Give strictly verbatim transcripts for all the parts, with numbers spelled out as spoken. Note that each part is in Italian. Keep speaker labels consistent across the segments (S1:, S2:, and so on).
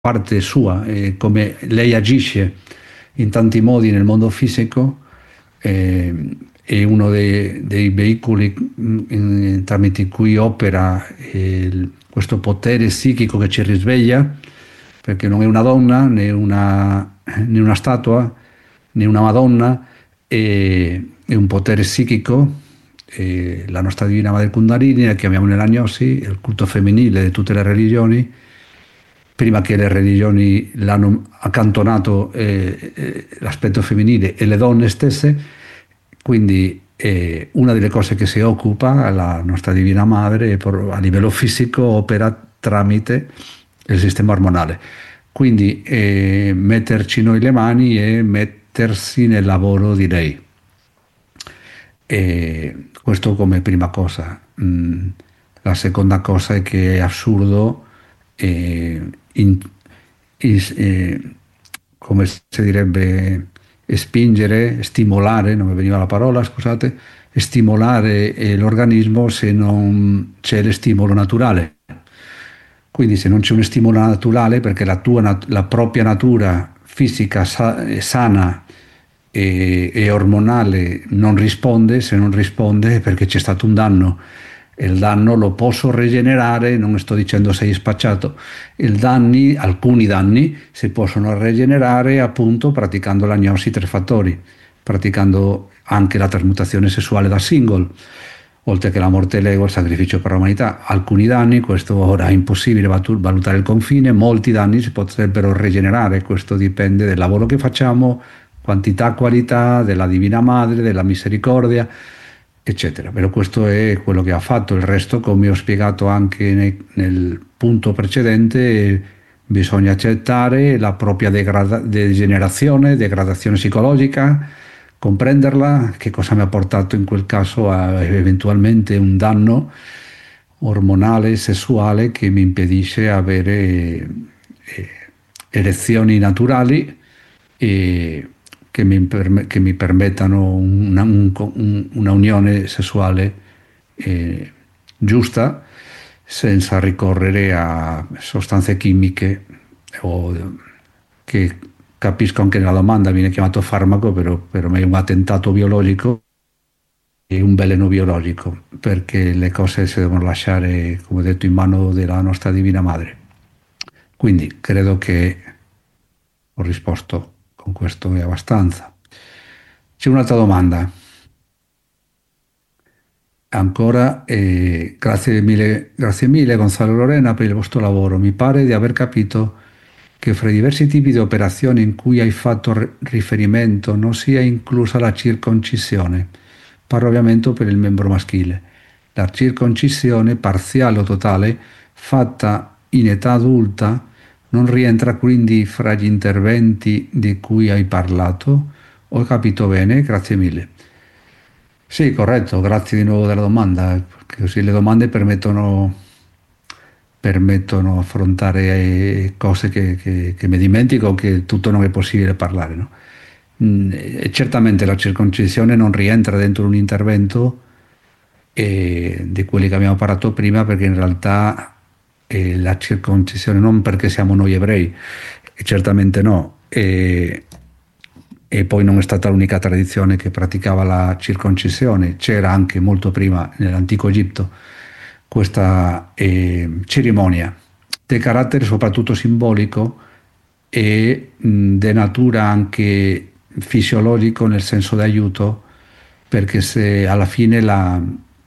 S1: parte sua, eh, come lei agisce in tanti modi nel mondo fisico, eh, è uno dei, dei veicoli in, tramite cui opera eh, questo potere psichico che ci risveglia, perché non è una donna né una, né una statua né una Madonna, è, è un potere psichico. Eh, la nostra Divina Madre Kundalini la chiamiamo nella Gnosi, il culto femminile di tutte le religioni, prima che le religioni l'hanno accantonato eh, eh, l'aspetto femminile e le donne stesse. Quindi eh, una delle cose che si occupa la nostra Divina Madre a livello fisico opera tramite il sistema ormonale. Quindi eh, metterci noi le mani e mettersi nel lavoro di lei. E questo come prima cosa. Mm, la seconda cosa è che è assurdo, eh, in, in, eh, come si direbbe, spingere, stimolare, non mi veniva la parola, scusate, stimolare eh, l'organismo se non c'è lo stimolo naturale. Quindi se non c'è uno stimolo naturale, perché la, tua, la propria natura fisica sa, sana e, e ormonale non risponde, se non risponde è perché c'è stato un danno. Il danno lo posso rigenerare, non sto dicendo sei spacciato, il danni, alcuni danni si possono rigenerare appunto praticando la gnosi tre fattori, praticando anche la trasmutazione sessuale da single, oltre che la morte dell'ego, il sacrificio per l'umanità. Alcuni danni, questo ora è impossibile valutare il confine, molti danni si potrebbero rigenerare, questo dipende dal lavoro che facciamo, quantità, qualità, della Divina Madre, della misericordia, eccetera. Però questo è quello che ha fatto. Il resto, come ho spiegato anche nel, nel punto precedente, bisogna accettare la propria degrada- degenerazione, degradazione psicologica, comprenderla, che cosa mi ha portato in quel caso a eventualmente un danno ormonale, sessuale, che mi impedisce avere eh, erezioni naturali e che mi, perm- che mi permettano una, un, un, una unione sessuale eh, giusta, senza ricorrere a sostanze chimiche o che capisco anche nella domanda viene chiamato farmaco, però per me è un attentato biologico e un veleno biologico, perché le cose si devono lasciare, come ho detto, in mano della nostra Divina Madre. Quindi credo che ho risposto con questo è abbastanza. C'è un'altra domanda. Ancora, eh, grazie mille, grazie mille Gonzalo Lorena per il vostro lavoro. Mi pare di aver capito che fra i diversi tipi di operazioni in cui hai fatto riferimento non sia inclusa la circoncisione. Parlo ovviamente per il membro maschile. La circoncisione parziale o totale fatta in età adulta non rientra quindi fra gli interventi di cui hai parlato? Ho capito bene? Grazie mille. Sì, corretto, grazie di nuovo della domanda, così le domande permettono, permettono affrontare cose che, che, che mi dimentico, che tutto non è possibile parlare, no? E certamente la circoncisione non rientra dentro un intervento eh, di quelli che abbiamo parlato prima, perché in realtà eh, la circoncisione non perché siamo noi ebrei, e certamente no, e, e poi non è stata l'unica tradizione che praticava la circoncisione, c'era anche molto prima nell'antico Egitto questa eh, cerimonia di carattere soprattutto simbolico e di natura anche fisiologico, nel senso di aiuto, perché se alla fine la,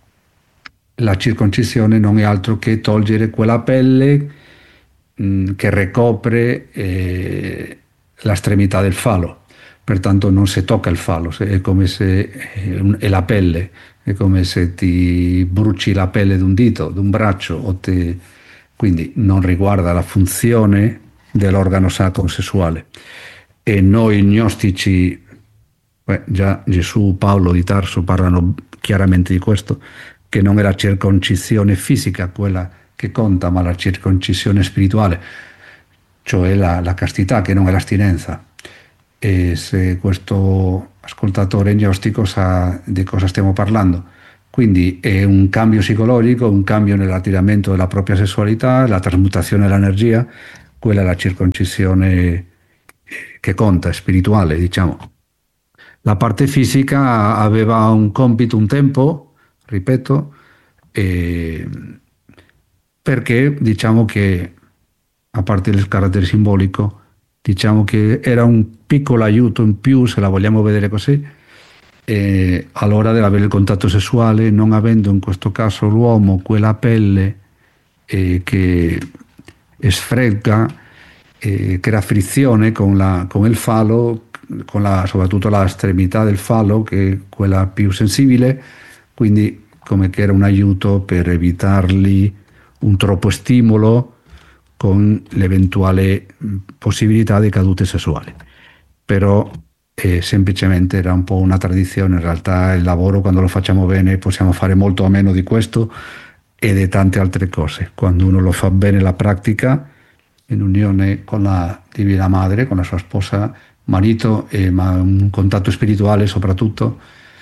S1: la circoncisione non è altro che togliere quella pelle mh, che ricopre eh, la estremità del falo, pertanto non si tocca il falo, è come se eh, è la pelle, è come se ti bruci la pelle di un dito, di un braccio, o te, quindi non riguarda la funzione dell'organo sacro sessuale. E noi gnostici, beh, già Gesù, Paolo di Tarso parlano chiaramente di questo, che non è la circoncisione fisica quella che conta, ma la circoncisione spirituale, cioè la, la castità, che non è l'astinenza. E se questo ascoltatore gnostico sa di cosa stiamo parlando. Quindi è un cambio psicologico, un cambio nell'attiramento della propria sessualità, la trasmutazione dell'energia. quella è la circoncisione che conta, spirituale, diciamo. La parte fisica aveva un compito, un tempo, ripeto, eh, perché diciamo che, a parte il carattere simbolico, diciamo che era un piccolo aiuto in più, se la vogliamo vedere così, eh, all'ora dell'avere il contatto sessuale, non avendo in questo caso l'uomo quella pelle eh, che sfregga, eh, crea frizione con, la, con il falo, con la, soprattutto la estremità del falo, che è quella più sensibile, quindi come che era un aiuto per evitargli un troppo stimolo con l'eventuale possibilità di cadute sessuali. Però eh, semplicemente era un po' una tradizione. In realtà il lavoro, quando lo facciamo bene, possiamo fare molto a meno di questo e di tante altre cose. Quando uno lo fa bene la pratica, in unione con la Divina Madre, con la sua sposa, marito, e ma un contatto spirituale soprattutto,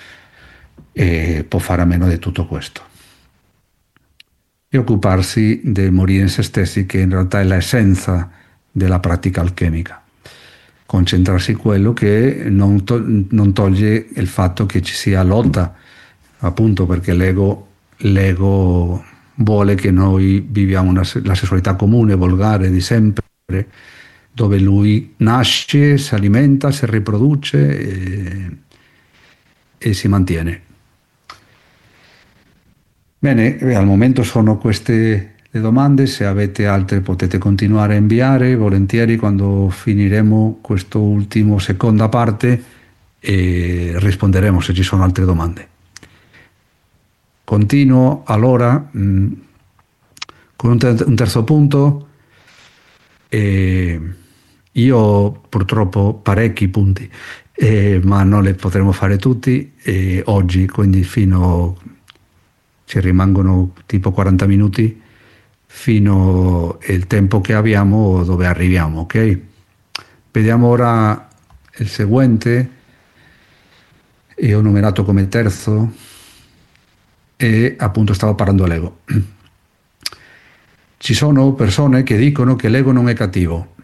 S1: e può fare a meno di tutto questo. E occuparsi di morire in se stessi, che in realtà è l'essenza della pratica alchemica. Concentrarsi in quello che non, to- non toglie il fatto che ci sia lotta, appunto perché l'ego, l'ego vuole che noi viviamo una, la sessualità comune, volgare di sempre, dove lui nasce, si alimenta, si riproduce e, e si mantiene. Bene, al momento sono queste le domande. Se avete altre potete continuare a inviare volentieri quando finiremo questa ultima seconda parte e risponderemo se ci sono altre domande. Continuo allora mh, con un, ter- un terzo punto. E io purtroppo parecchi punti, eh, ma non li potremo fare tutti eh, oggi, quindi fino ci rimangono tipo quaranta minuti fino al tempo che abbiamo dove arriviamo, ok? Vediamo ora il seguente. Io ho numerato come terzo e appunto stavo parlando dell'ego. Ci sono persone che dicono che l'ego non è cattivo.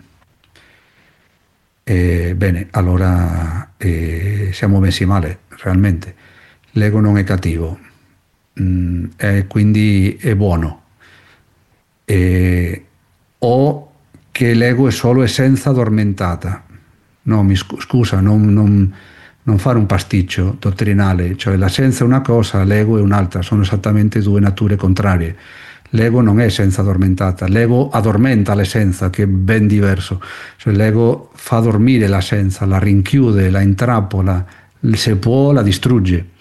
S1: Eh, bene, allora eh, siamo messi male, realmente. L'ego non è cattivo, mm, e quindi è buono. Eh, o che l'ego è solo essenza addormentata. No, mi scu- scusa, non, non- non fare un pasticcio dottrinale, cioè l'essenza è una cosa, l'ego è un'altra, sono esattamente due nature contrarie. L'ego non è essenza addormentata, l'ego addormenta l'essenza, che è ben diverso. Cioè l'ego fa dormire l'essenza, la rinchiude, la intrappola, se può la distrugge.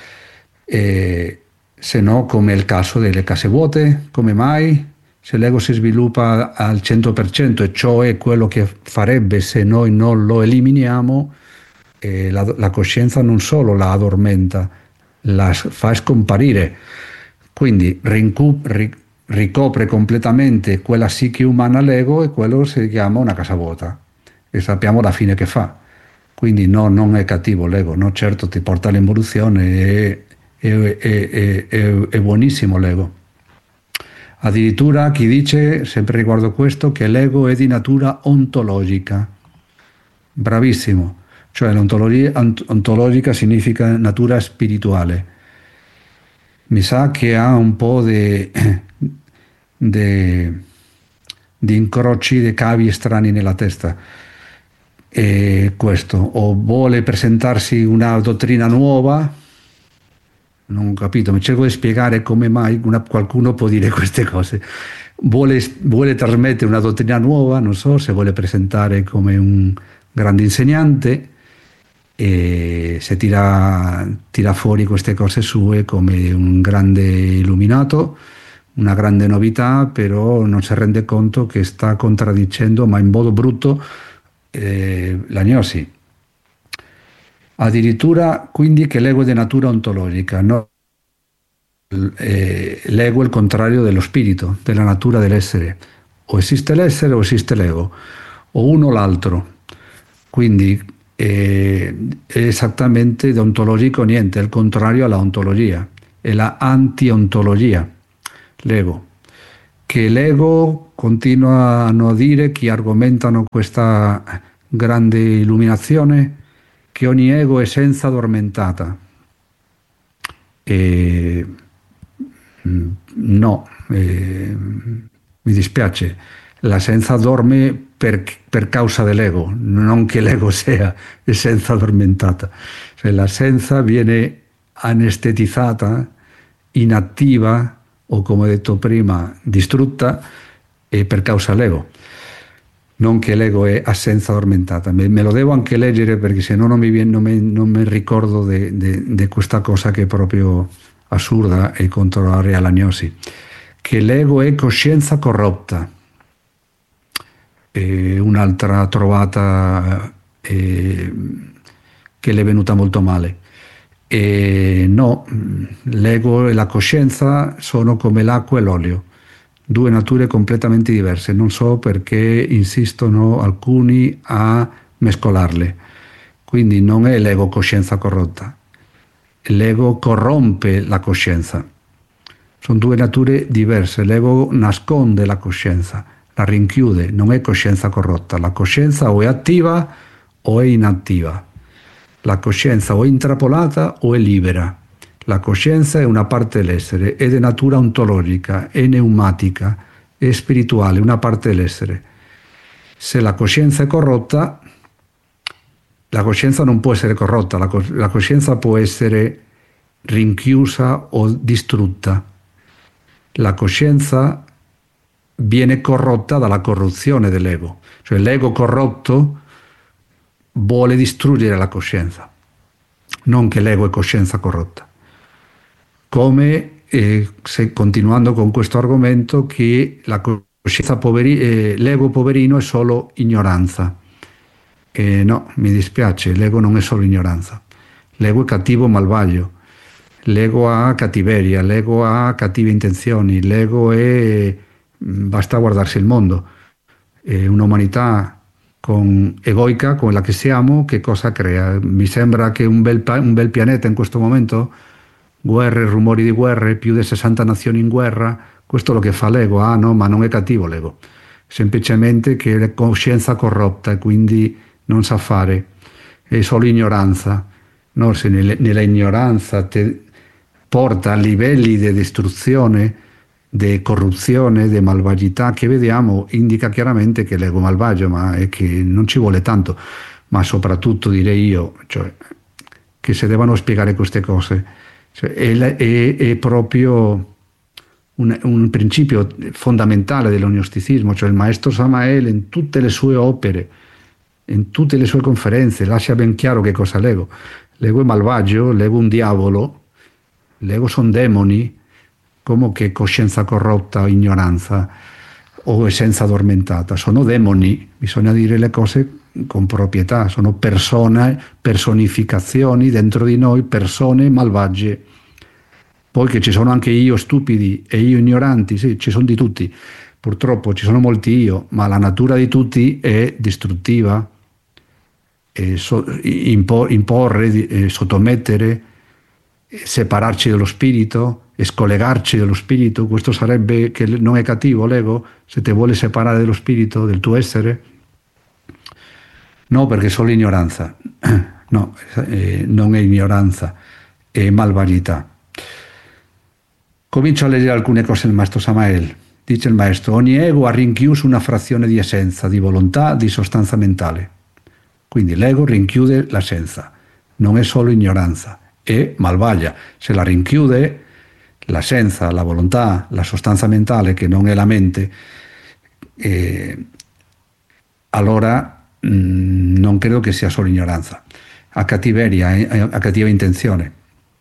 S1: E se no, come è il caso delle case vuote, come mai? Se l'ego si sviluppa al cento per cento, e ciò è quello che farebbe se noi non lo eliminiamo, eh, la, la coscienza non solo la addormenta, la fa scomparire. Quindi rincu- ri- ricopre completamente quella psiche umana, l'ego, e quello si chiama una casa vuota. E sappiamo la fine che fa. Quindi no, non è cattivo l'ego, no, certo ti porta all'involuzione, è, è, è, è, è, è buonissimo l'ego. Addirittura chi dice, sempre riguardo questo, che l'ego è di natura ontologica. Bravissimo. Cioè l'ontologia ont- ontologica significa natura spirituale. Mi sa che ha un po' di di incroci, di cavi strani nella testa. E questo, o vuole presentarsi una dottrina nuova, non ho capito, mi cerco di spiegare come mai una, qualcuno può dire queste cose. Vuole, vuole trasmettere una dottrina nuova, non so se vuole presentare come un grande insegnante, e se tira, tira fuori queste cose sue come un grande illuminato, una grande novità, però non si rende conto che sta contraddicendo, ma in modo brutto, eh, la gnosi. Addirittura quindi che l'ego è di natura ontologica, no? Eh, l'ego è il contrario dello spirito, della natura dell'essere. O esiste l'essere o esiste l'ego, o uno o l'altro. Quindi eh, è esattamente deontologico niente, è il contrario alla ontologia, è la antiontologia, l'ego. che l'ego continuano a dire, chi argomentano questa grande illuminazione, che ogni ego è essenza addormentata. E no, eh, mi dispiace, l'essenza dorme per, per causa dell'ego, non che l'ego sia essenza addormentata. Cioè, l'essenza viene anestetizzata, inattiva o, come ho detto prima, distrutta e per causa dell'ego. Non che l'ego è assenza addormentata. Me, me lo devo anche leggere perché se no non mi, viene, non mi, non mi ricordo di questa cosa che è proprio assurda e contraria all'agnosi. Che l'ego è coscienza corrotta. E un'altra trovata eh, che le è venuta molto male. E no, l'ego e la coscienza sono come l'acqua e l'olio, due nature completamente diverse. Non so perché insistono alcuni a mescolarle. Quindi non è l'ego coscienza corrotta, l'ego corrompe la coscienza. Sono due nature diverse. L'ego nasconde la coscienza, la rinchiude, non è coscienza corrotta. La coscienza o è attiva o è inattiva. La coscienza o è intrappolata o è libera. La coscienza è una parte dell'essere, è di natura ontologica, è pneumatica, è spirituale, una parte dell'essere. Se la coscienza è corrotta, la coscienza non può essere corrotta, la, cos- la coscienza può essere rinchiusa o distrutta. La coscienza viene corrotta dalla corruzione dell'ego, cioè l'ego corrotto vuole distruggere la coscienza, non che l'ego è coscienza corrotta. Come, eh, se, continuando con questo argomento, che la coscienza poveri, eh, l'ego poverino è solo ignoranza. Eh, no, mi dispiace, l'ego non è solo ignoranza. L'ego è cattivo malvagio, l'ego ha cattiveria, l'ego ha cattive intenzioni, l'ego è... basta guardarsi il mondo. È un'umanità con, egoica come la che siamo, che cosa crea? Mi sembra che un bel, un bel pianeta in questo momento, guerre, rumori di guerre, più di sessanta nazioni in guerra, questo è lo che fa l'ego. Ah no, ma non è cattivo l'ego, semplicemente che è coscienza corrotta e quindi non sa fare, è solo ignoranza. No, se nella ignoranza ti porta a livelli di distruzione, di corruzione, di malvagità che vediamo, indica chiaramente che l'ego malvagio, ma è che non ci vuole tanto. Ma soprattutto direi io, cioè, che si devono spiegare queste cose. Cioè, è, è, è proprio un, un principio fondamentale dell'ognosticismo, cioè il maestro Samael in tutte le sue opere, in tutte le sue conferenze, lascia ben chiaro che cosa è l'ego. L'ego è malvagio, l'ego è un diavolo, l'ego sono demoni, come che coscienza corrotta o ignoranza o essenza addormentata. Sono demoni, bisogna dire le cose con proprietà, sono persone, personificazioni dentro di noi, persone malvagie. Poi che ci sono anche io stupidi e io ignoranti, sì, ci sono di tutti. Purtroppo ci sono molti io, ma la natura di tutti è distruttiva. E so, imporre, eh, sottomettere, separarci dallo spirito, scollegarci dallo spirito. Questo sarebbe che non è cattivo l'ego, se ti vuole separare dallo spirito, del tuo essere? No, perché è solo ignoranza. No, eh, non è ignoranza, è malvagità. Comincio a leggere alcune cose del maestro Samael. Dice il maestro: ogni ego ha rinchiuso una frazione di essenza, di volontà, di sostanza mentale. Quindi l'ego rinchiude l'essenza, non è solo ignoranza, è malvagia. Se la rinchiude l'essenza, la volontà, la sostanza mentale, che non è la mente, eh, allora mh, non credo che sia solo ignoranza, ha cattiveria, eh, ha cattiva intenzione.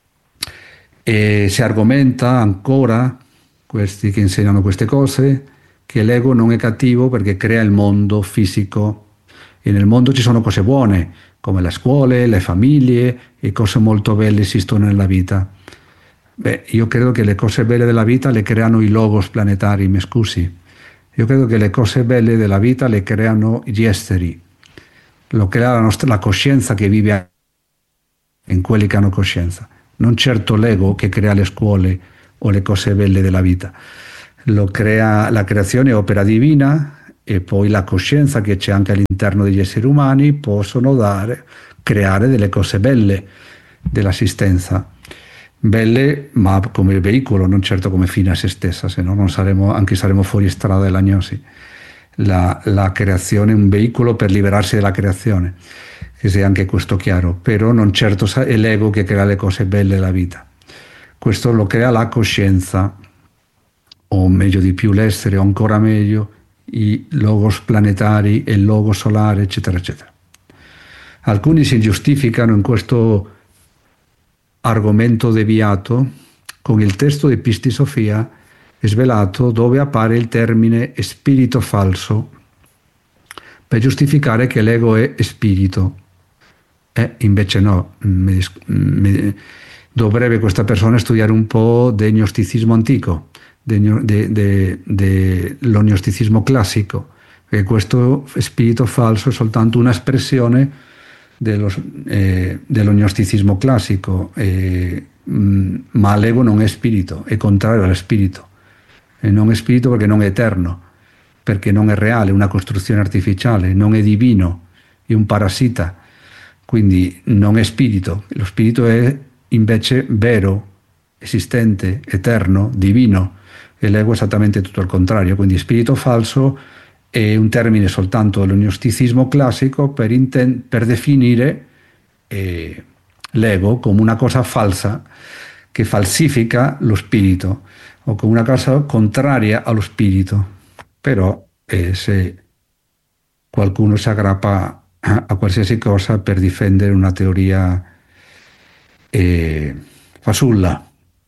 S1: E si argomenta ancora, questi che insegnano queste cose, che l'ego non è cattivo perché crea il mondo fisico. E nel mondo ci sono cose buone, come le scuole, le famiglie, e cose molto belle esistono nella vita. Beh, io credo che le cose belle della vita le creano i logos planetari, mi scusi. Io credo che le cose belle della vita le creano gli esteri, lo crea la nostra la coscienza che vive in quelli che hanno coscienza, non certo l'ego che crea le scuole o le cose belle della vita. lo crea, la creazione è opera divina e poi la coscienza che c'è anche all'interno degli esseri umani possono dare, creare delle cose belle dell'assistenza. Belle, ma come veicolo, non certo come fine a se stessa, se no non saremo, anche saremo fuori strada dell'agnosi. La, la creazione è un veicolo per liberarsi dalla creazione, che sia anche questo chiaro, però non certo è l'ego che crea le cose belle della vita. Questo lo crea la coscienza, o meglio di più l'essere, o ancora meglio i logos planetari e il logo solare, eccetera, eccetera. Alcuni si giustificano in questo argomento deviato con il testo di Pisti Sofia svelato dove appare il termine spirito falso per giustificare che l'ego è spirito. E invece no, mi, mi, dovrebbe questa persona studiare un po' del gnosticismo antico, dello de, de, de, gnosticismo classico, perché questo spirito falso è soltanto un'espressione dello, eh, dello gnosticismo classico, eh, ma l'ego non è spirito, è contrario allo spirito. E non è spirito perché non è eterno, perché non è reale, è una costruzione artificiale, non è divino, è un parassita, quindi non è spirito. Lo spirito è invece vero, esistente, eterno, divino, e l'ego è esattamente tutto il contrario. Quindi spirito falso è un termine soltanto dello gnosticismo classico per, inten- per definire eh, l'ego come una cosa falsa che falsifica lo spirito, o come una cosa contraria allo spirito. Però eh, se qualcuno si aggrappa a, a qualsiasi cosa per difendere una teoria eh, fasulla.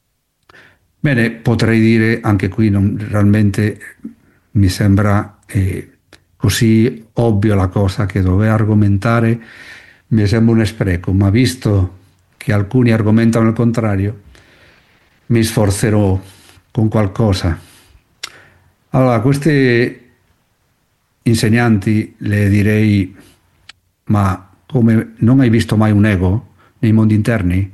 S1: Bene, potrei dire anche qui, non, realmente mi sembra eh, così ovvio la cosa che dover argomentare mi sembra un spreco, ma visto che alcuni argomentano il contrario, mi sforzerò con qualcosa. Allora, a questi insegnanti le direi: ma come non hai visto mai un ego nei mondi interni?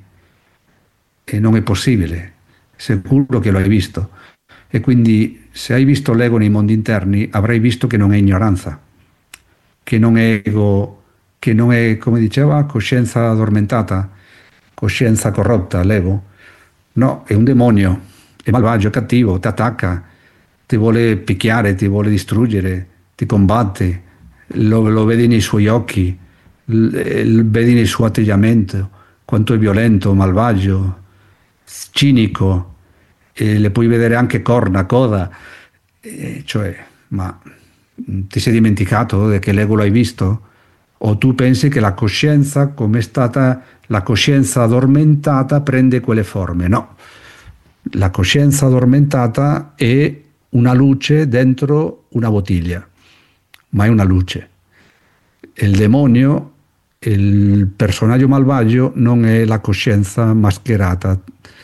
S1: E non è possibile, sicuro che lo hai visto. E quindi se hai visto l'ego nei mondi interni avrai visto che non è ignoranza, che non è ego, che non è, come diceva, coscienza addormentata, coscienza corrotta, l'ego. No, è un demonio, è malvagio, è cattivo, ti attacca, ti vuole picchiare, ti vuole distruggere, ti combatte, lo, lo vedi nei suoi occhi, l, vedi nel suo atteggiamento, quanto è violento, malvagio, cinico, e le puoi vedere anche corna, coda, e cioè, ma ti sei dimenticato che l'ego l'hai visto? O tu pensi che la coscienza, come è stata la coscienza addormentata, prende quelle forme? No, la coscienza addormentata è una luce dentro una bottiglia, ma è una luce. Il demonio, il personaggio malvagio, non è la coscienza mascherata,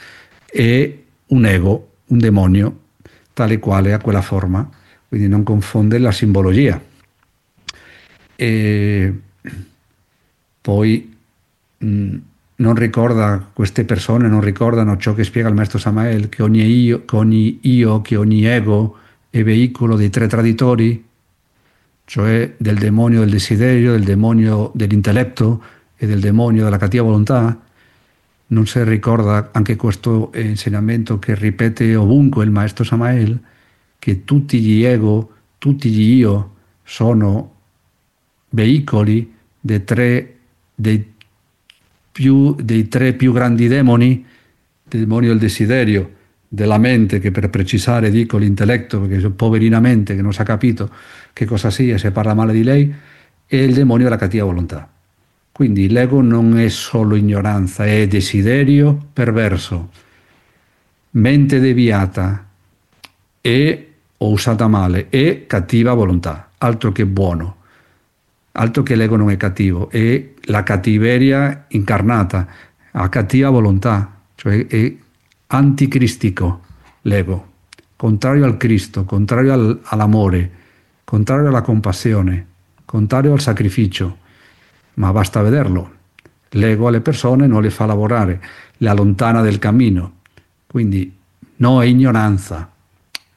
S1: è un ego, un demonio, tale quale ha quella forma, quindi non confondere la simbologia. E poi mh, non ricorda, queste persone non ricordano ciò che spiega il maestro Samael, che ogni io, che ogni, io, che ogni ego è veicolo dei tre traditori, cioè del demonio del desiderio, del demonio dell'intelletto e del demonio della cattiva volontà. Non si ricorda anche questo insegnamento che ripete ovunque il maestro Samael, che tutti gli ego, tutti gli io sono veicoli dei tre, dei più, dei tre più grandi demoni, del demonio del desiderio, della mente, che per precisare dico l'intelletto, perché è poverina mente che non si ha capito che cosa sia, se parla male di lei, e il demonio della cattiva volontà. Quindi l'ego non è solo ignoranza, è desiderio perverso, mente deviata e, o usata male, e cattiva volontà, altro che buono, altro che l'ego non è cattivo, è la cattiveria incarnata, a cattiva volontà, cioè è anticristico l'ego, contrario al Cristo, contrario al, all'amore, contrario alla compassione, contrario al sacrificio. Ma basta vederlo. L'ego alle persone non le fa lavorare, le allontana del cammino. Quindi no è ignoranza,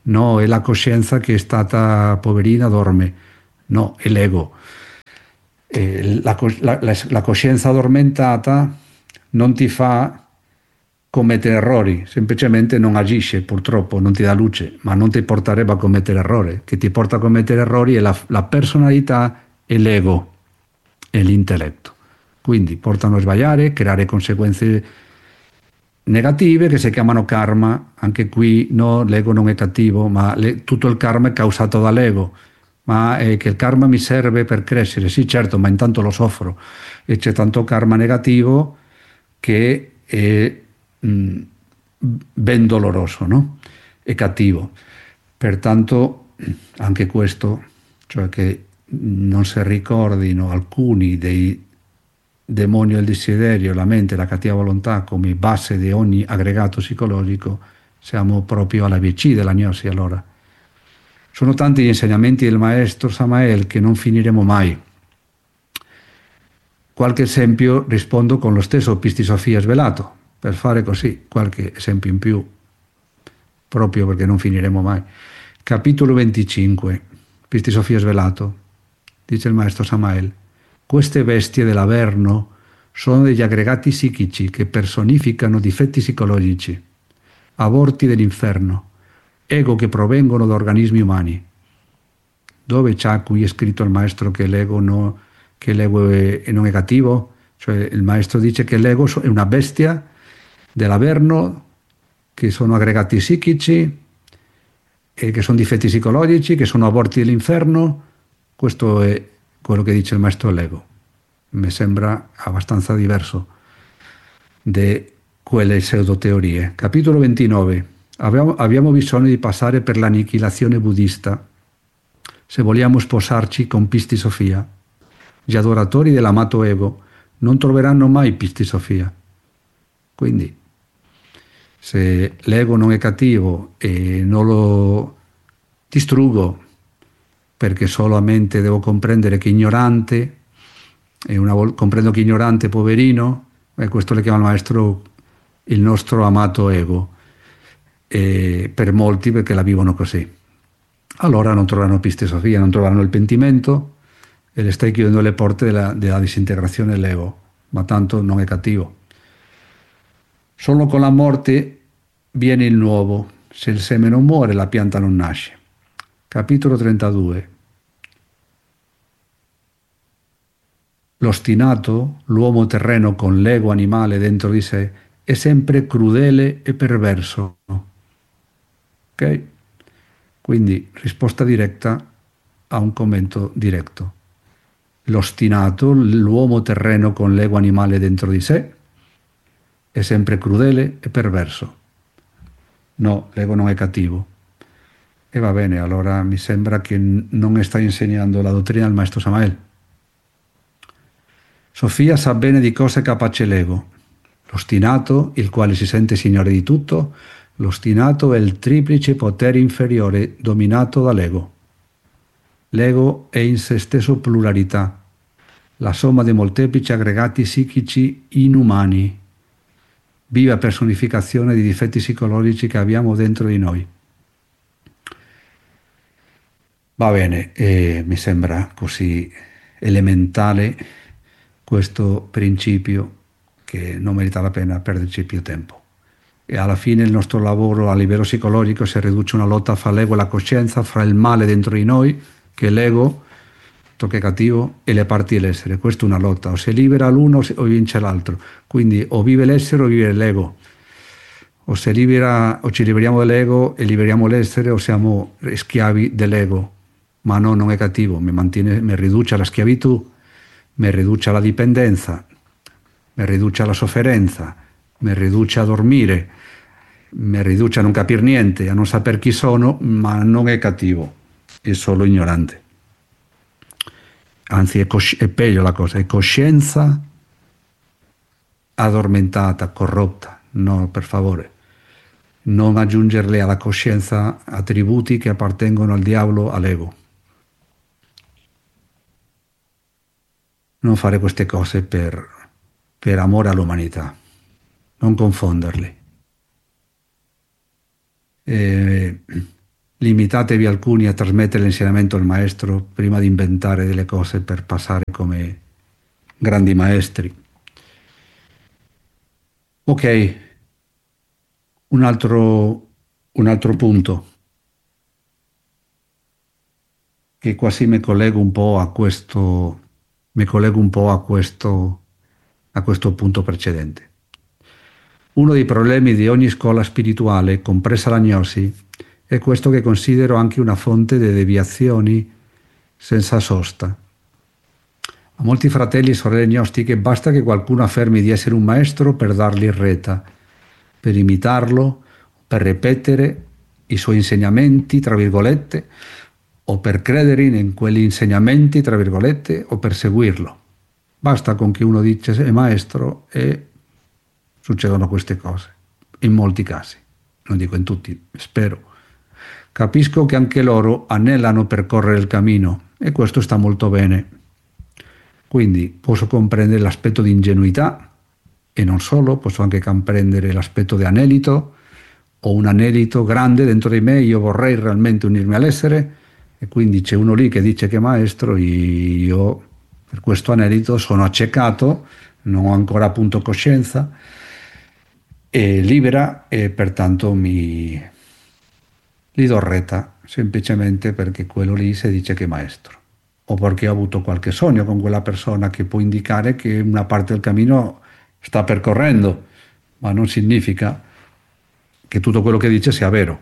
S1: no è la coscienza che è stata poverina, dorme, no, è l'ego. Eh, la, la, la, la coscienza addormentata non ti fa commettere errori, semplicemente non agisce, purtroppo, non ti dà luce, ma non ti porterebbe a commettere errori. Che ti porta a commettere errori è la, la personalità e l'ego e l'intelletto. Quindi portano a sbagliare, creare conseguenze negative che si chiamano karma. Anche qui no, l'ego non è cattivo, ma le, tutto il karma è causato dall'ego. Ma è che il karma mi serve per crescere, sì certo, ma intanto lo soffro e c'è tanto karma negativo che è mh, ben doloroso, no? È cattivo. Pertanto anche questo, cioè che non si ricordino alcuni dei demonio del desiderio, la mente, la cattiva volontà come base di ogni aggregato psicologico, siamo proprio alla V C della gnosi allora. Sono tanti gli insegnamenti del maestro Samael che non finiremo mai. Qualche esempio rispondo con lo stesso Pistisofia svelato, per fare così qualche esempio in più, proprio perché non finiremo mai. Capitolo venticinque, Pistisofia svelato, dice il maestro Samael: queste bestie dell'Averno sono degli aggregati psichici che personificano difetti psicologici, aborti dell'inferno, ego che provengono da organismi umani. Dove c'è qui è scritto il maestro che l'ego, no, che l'ego è, è non è cattivo? Cioè il maestro dice che l'ego è una bestia dell'Averno, che sono aggregati psichici e che sono difetti psicologici, che sono aborti dell'inferno. Questo è quello che dice il maestro dell'ego. Mi sembra abbastanza diverso da quelle pseudoteorie. Capitolo ventinove. Abbiamo, abbiamo bisogno di passare per l'annichilazione buddista se vogliamo sposarci con Pistisofia. Gli adoratori dell'amato ego non troveranno mai Pistisofia. Quindi, se l'ego non è cattivo e non lo distruggo perché solamente devo comprendere che ignorante, e una volta comprendo che ignorante, poverino, e questo le chiama il maestro il nostro amato ego, e per molti perché la vivono così. Allora non troveranno Pistisofia, non troveranno il pentimento e le stai chiudendo le porte della, della disintegrazione dell'ego, ma tanto non è cattivo. Solo con la morte viene il nuovo. Se il seme non muore, la pianta non nasce. Capitolo trentadue. L'ostinato, l'uomo terreno con l'ego animale dentro di sé, è sempre crudele e perverso. Ok? Quindi risposta diretta a un commento diretto. L'ostinato, l'uomo terreno con l'ego animale dentro di sé, è sempre crudele e perverso. No, l'ego non è cattivo. E va bene, allora mi sembra che non sta insegnando la dottrina del maestro Samael. Sofia sa bene di cosa è capace l'ego. L'ostinato, il quale si sente signore di tutto, l'ostinato è il triplice potere inferiore dominato dall'ego. L'ego è in se stesso pluralità, la somma dei molteplici aggregati psichici inumani, viva personificazione di difetti psicologici che abbiamo dentro di noi. Va bene, eh, mi sembra così elementare questo principio che non merita la pena perderci più tempo. E alla fine il nostro lavoro a livello psicologico si riduce a una lotta fra l'ego e la coscienza, fra il male dentro di noi, che è l'ego, tocca cattivo, e le parti dell'essere. Questa è una lotta, o si libera l'uno o vince l'altro. Quindi o vive l'essere o vive l'ego. O, si libera, o ci liberiamo dell'ego e liberiamo l'essere, o siamo schiavi dell'ego. Ma no, non è cattivo, mi, mantiene, mi riduce alla schiavitù, mi riduce alla dipendenza, mi riduce alla sofferenza, mi riduce a dormire, mi riduce a non capire niente, a non sapere chi sono, ma non è cattivo, è solo ignorante. Anzi, è, cosci- è peggio la cosa, è coscienza addormentata, corrotta. No, per favore, non aggiungerle alla coscienza attributi che appartengono al diavolo, all'ego. Non fare queste cose per, per amore all'umanità, non confonderli. E limitatevi alcuni a trasmettere l'insegnamento del maestro prima di inventare delle cose per passare come grandi maestri. Ok, un altro, un altro punto, che quasi mi collego un po' a questo, mi collego un po' a questo, a questo punto precedente. Uno dei problemi di ogni scuola spirituale, compresa la gnosi, è questo che considero anche una fonte di deviazioni senza sosta. A molti fratelli e sorelle gnostiche basta che qualcuno affermi di essere un maestro per dargli retta, per imitarlo, per ripetere i suoi insegnamenti, tra virgolette, o per credere in quegli insegnamenti, tra virgolette, o per seguirlo. Basta con che uno dice è maestro e succedono queste cose, in molti casi, non dico in tutti, spero. Capisco che anche loro anelano percorrere il cammino e questo sta molto bene. Quindi posso comprendere l'aspetto di ingenuità e non solo, posso anche comprendere l'aspetto di anelito. Ho un anelito grande dentro di me, io vorrei realmente unirmi all'essere e quindi c'è uno lì che dice che è maestro, io per questo anelito sono accecato, non ho ancora appunto coscienza e libera e pertanto mi gli do retta semplicemente perché quello lì si dice che è maestro o perché ho avuto qualche sogno con quella persona che può indicare che una parte del cammino sta percorrendo, ma non significa che tutto quello che dice sia vero.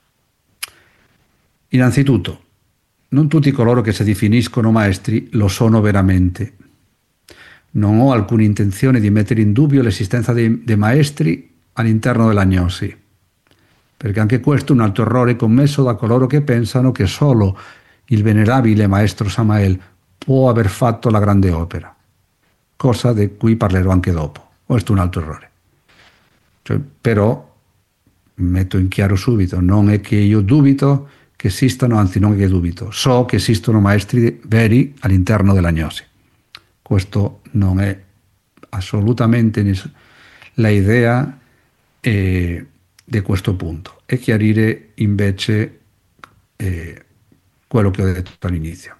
S1: Innanzitutto, non tutti coloro che si definiscono maestri lo sono veramente. Non ho alcuna intenzione di mettere in dubbio l'esistenza dei, dei maestri all'interno della gnosi, perché anche questo è un altro errore commesso da coloro che pensano che solo il venerabile maestro Samael può aver fatto la grande opera, cosa di cui parlerò anche dopo. Questo è un altro errore. Cioè, però, metto in chiaro subito, non è che io dubito che esistano, anzi non è che dubito, so che esistono maestri veri all'interno della gnosi. Questo non è assolutamente la idea eh, di questo punto. E chiarire invece eh, quello che ho detto all'inizio.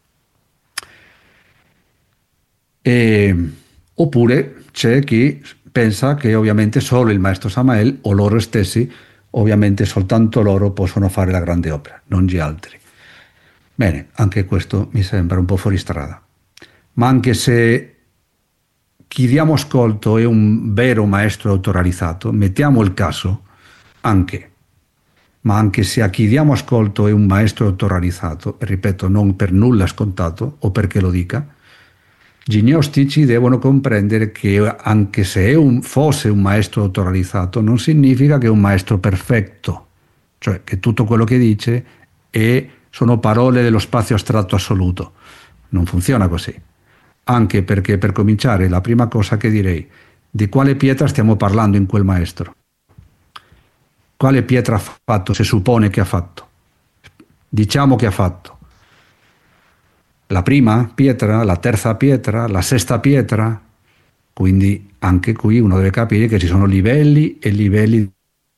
S1: E, oppure c'è chi pensa che ovviamente solo il maestro Samael o loro stessi, ovviamente soltanto loro possono fare la grande opera, non gli altri. Bene, anche questo mi sembra un po' fuori strada. Ma anche se chi diamo ascolto è un vero maestro autorealizzato, mettiamo il caso anche, ma anche se a chi diamo ascolto è un maestro autorealizzato, e ripeto, non per nulla scontato o perché lo dica, gli gnostici devono comprendere che anche se un, fosse un maestro autorealizzato non significa che è un maestro perfetto, cioè che tutto quello che dice è, sono parole dello spazio astratto assoluto. Non funziona così. Anche perché, per cominciare, la prima cosa che direi, di quale pietra stiamo parlando in quel maestro? Quale pietra ha fatto? Si suppone che ha fatto. Diciamo che ha fatto. La prima pietra, la terza pietra, la sesta pietra. Quindi anche qui uno deve capire che ci sono livelli e livelli.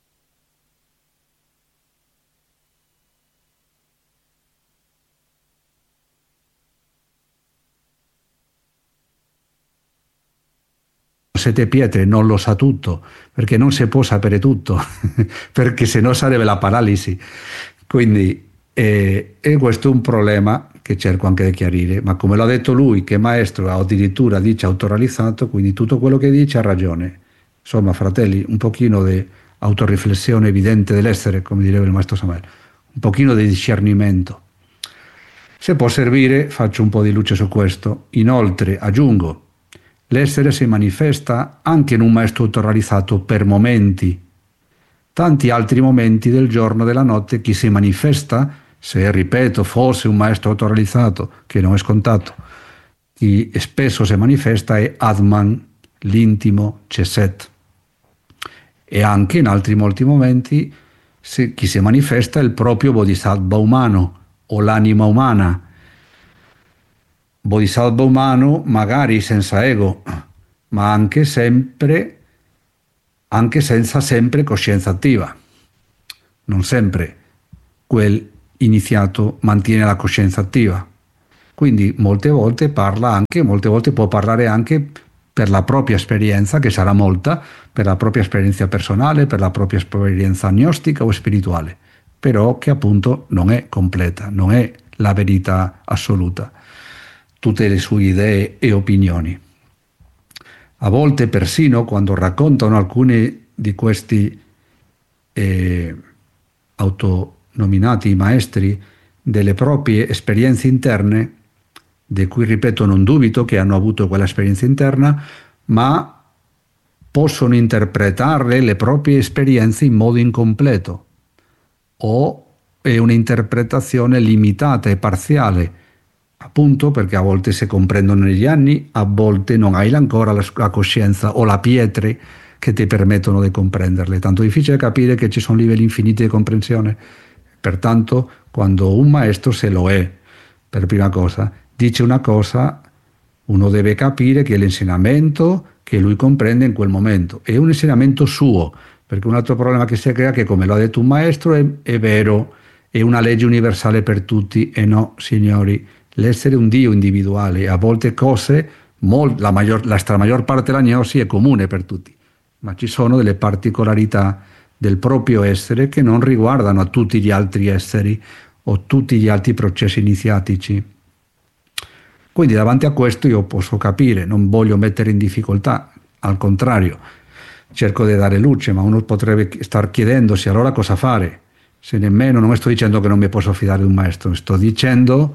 S1: Sette pietre non lo sa tutto, perché non si può sapere tutto, perché sennò sarebbe la paralisi. Quindi eh, e questo è un problema che cerco anche di chiarire, ma come l'ha detto lui, che è maestro, addirittura dice autorealizzato, quindi tutto quello che dice ha ragione. Insomma, fratelli, un pochino di autoriflessione evidente dell'essere, come direbbe il maestro Samael, un pochino di discernimento. Se può servire, faccio un po' di luce su questo. Inoltre, aggiungo, l'essere si manifesta anche in un maestro autorealizzato per momenti. Tanti altri momenti del giorno e della notte chi si manifesta, se ripeto fosse un maestro autorealizzato, che non è scontato, chi spesso si manifesta è Atman, l'intimo Chesed. E anche in altri molti momenti se, chi si manifesta è il proprio Bodhisattva umano o l'anima umana. Bodhisattva umano magari senza ego, ma anche sempre anche senza sempre coscienza attiva. Non sempre, quel iniziato mantiene la coscienza attiva. Quindi molte volte parla anche, molte volte può parlare anche per la propria esperienza, che sarà molta, per la propria esperienza personale, per la propria esperienza gnostica o spirituale, però che appunto non è completa, non è la verità assoluta, tutte le sue idee e opinioni. A volte persino quando raccontano alcuni di questi eh, autonominati maestri delle proprie esperienze interne, di cui ripeto non dubito che hanno avuto quella esperienza interna, ma possono interpretare le proprie esperienze in modo incompleto o è un'interpretazione limitata e parziale, appunto perché a volte si comprendono negli anni, a volte non hai ancora la coscienza o la pietre che ti permettono di comprenderle. Tanto difficile capire che ci sono livelli infiniti di comprensione. Pertanto, quando un maestro se lo è, per prima cosa, dice una cosa, uno deve capire che l'insegnamento che lui comprende in quel momento è un insegnamento suo, perché un altro problema che si crea è che, come lo ha detto un maestro, è, è vero, è una legge universale per tutti, e no, signori, l'essere un Dio individuale, a volte cose, molt, la, maggior, la maggior parte della gnosi è comune per tutti, ma ci sono delle particolarità del proprio essere che non riguardano a tutti gli altri esseri o tutti gli altri processi iniziatici. Quindi davanti a questo io posso capire, non voglio mettere in difficoltà, al contrario, cerco di dare luce, ma uno potrebbe star chiedendosi allora cosa fare, se nemmeno, non sto dicendo che non mi posso fidare di un maestro, sto dicendo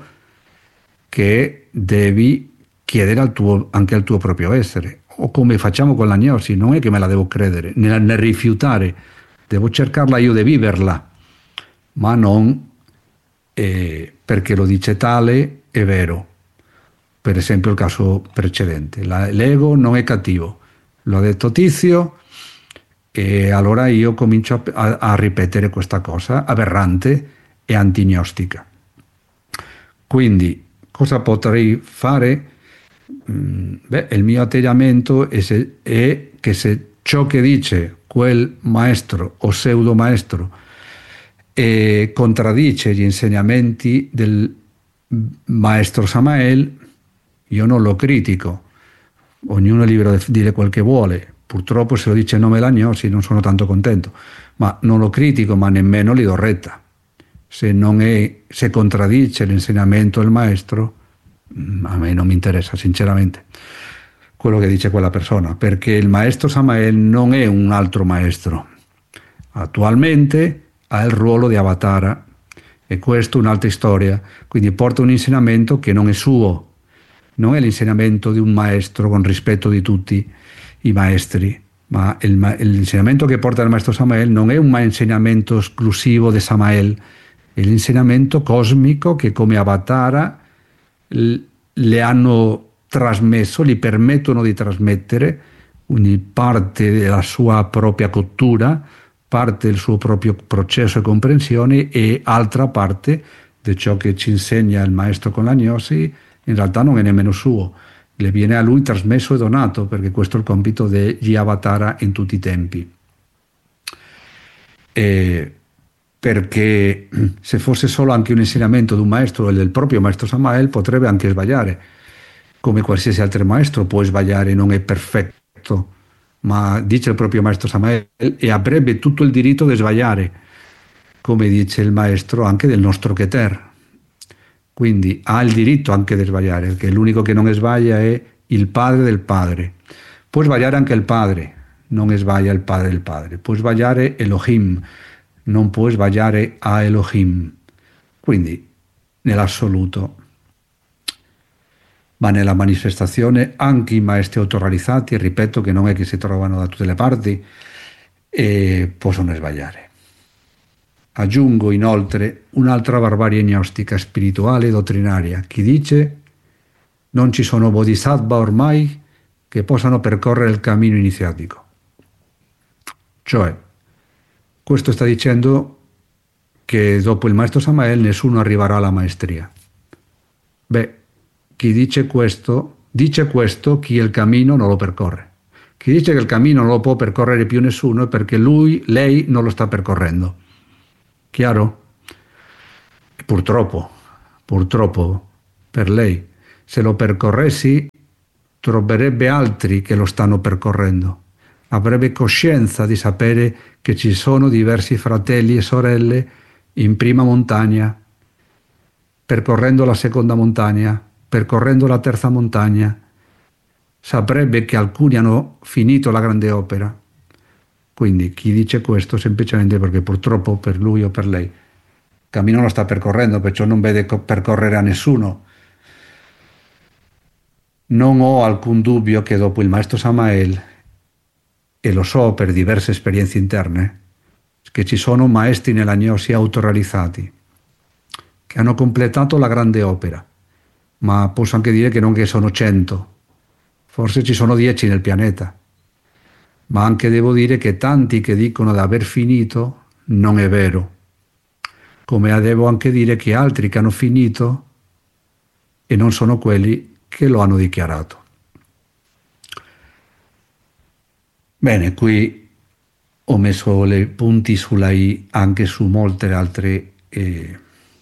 S1: che devi chiedere al tuo, anche al tuo proprio essere, o come facciamo con la gnosi, non è che me la devo credere, nel, nel rifiutare, devo cercarla io di viverla, ma non eh, perché lo dice tale, è vero. Per esempio il caso precedente, la, l'ego non è cattivo, lo ha detto Tizio, e allora io comincio a, a ripetere questa cosa aberrante e antignostica. Quindi cosa potrei fare? Mm, beh, il mio atteggiamento è, se, è che se ciò che dice quel maestro o pseudo maestro eh, contraddice gli insegnamenti del maestro Samael, io non lo critico, ognuno è libero di dire quel che vuole, purtroppo se lo dice il nome della gnosi non sono tanto contento, ma non lo critico, ma nemmeno gli do retta. Se, non è, se contraddice l'insegnamento del maestro, a me non mi interessa sinceramente quello che dice quella persona, perché il maestro Samael non è un altro maestro, attualmente ha il ruolo di Avatara, e questo è un'altra storia, quindi porta un insegnamento che non è suo, non è l'insegnamento di un maestro con rispetto di tutti i maestri, ma il, l'insegnamento che porta il maestro Samael non è un insegnamento esclusivo di Samael, è l'insegnamento cosmico che come Avatara le hanno trasmesso, gli permettono di trasmettere parte della sua propria cottura, parte del suo proprio processo di comprensione, e altra parte di ciò che ci insegna il maestro con la gnosi in realtà non è nemmeno suo, le viene a lui trasmesso e donato, perché questo è il compito degli Avatara in tutti i tempi. E perché se fosse solo anche un insegnamento di un maestro e del proprio maestro Samael potrebbe anche sbagliare, come qualsiasi altro maestro può sbagliare, non è perfetto, ma dice il proprio maestro Samael e avrebbe tutto il diritto di sbagliare, come dice il maestro anche del nostro Keter. Quindi ha il diritto anche di sbagliare, perché l'unico che non sbaglia è il padre del padre. Può sbagliare anche il padre, non sbaglia il padre del padre. Può sbagliare Elohim, non può sbagliare a Elohim. Quindi nell'assoluto. Ma nella manifestazione anche i maestri autorealizzati, ripeto che non è che si trovano da tutte le parti, e possono sbagliare. Aggiungo inoltre un'altra barbarie gnostica spirituale e dottrinaria. Chi dice non ci sono bodhisattva ormai che possano percorrere il cammino iniziatico. Cioè, questo sta dicendo che dopo il maestro Samael nessuno arriverà alla maestria. Beh, chi dice questo, dice questo chi il cammino non lo percorre. Chi dice che il cammino non lo può percorrere più nessuno è perché lui, lei non lo sta percorrendo. Chiaro? purtroppo, purtroppo per lei, se lo percorressi troverebbe altri che lo stanno percorrendo. Avrebbe coscienza di sapere che ci sono diversi fratelli e sorelle in prima montagna, percorrendo la seconda montagna, percorrendo la terza montagna. Saprebbe che alcuni hanno finito la grande opera. Quindi chi dice questo semplicemente perché purtroppo per lui o per lei il cammino lo sta percorrendo, perciò non vede percorrere a nessuno. Non ho alcun dubbio che dopo il maestro Samael, e lo so per diverse esperienze interne, che ci sono maestri nella gnosi autorealizzati che hanno completato la grande opera, ma posso anche dire che non che sono cento, forse ci sono dieci nel pianeta, ma anche devo dire che tanti che dicono di aver finito non è vero, come devo anche dire che altri che hanno finito e non sono quelli che lo hanno dichiarato. Bene, qui ho messo le punti sulla I anche su molte altre eh,